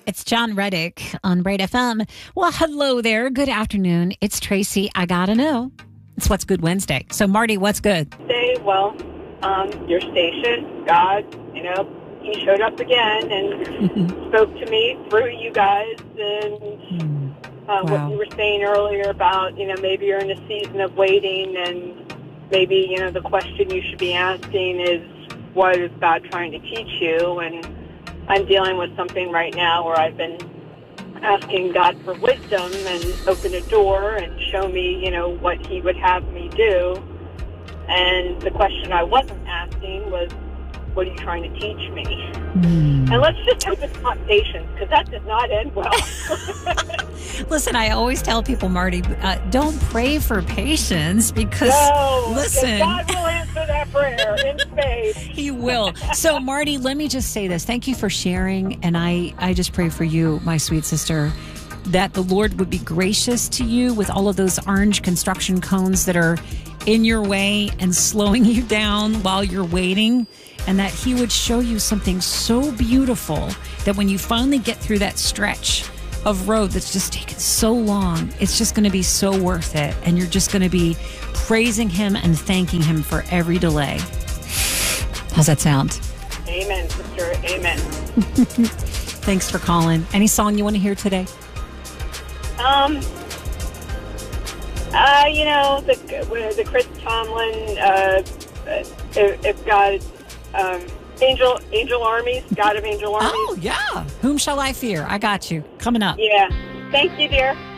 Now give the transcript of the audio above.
It's John Reddick on Braid FM. Well, hello there. Good afternoon. It's Tracy. I gotta know. It's What's Good Wednesday. So, Marty, what's good? Well, your station, God, he showed up again and spoke to me through you guys. And what you were saying earlier about, maybe you're in a season of waiting, and maybe, the question you should be asking is, what is God trying to teach you? And I'm dealing with something right now where I've been asking God for wisdom and open a door and show me, what he would have me do. And the question I wasn't asking was, what are you trying to teach me? And let's just hope it's not patience, because that did not end well. Listen, I always tell people, Marty, don't pray for patience because, listen. God will answer that prayer in faith. He will. So, Marty, let me just say this. Thank you for sharing. And I just pray for you, my sweet sister, that the Lord would be gracious to you with all of those orange construction cones that are in your way and slowing you down while you're waiting, and that he would show you something so beautiful that when you finally get through that stretch of road that's just taken so long, it's just going to be so worth it, and you're just going to be praising him and thanking him for every delay. How's that sound? Amen, sister. Amen. Thanks for calling. Any song you want to hear today? The Chris Tomlin, if God, Angel Armies, God of Angel Armies. Oh, yeah. Whom shall I fear? I got you. Coming up. Yeah. Thank you, dear.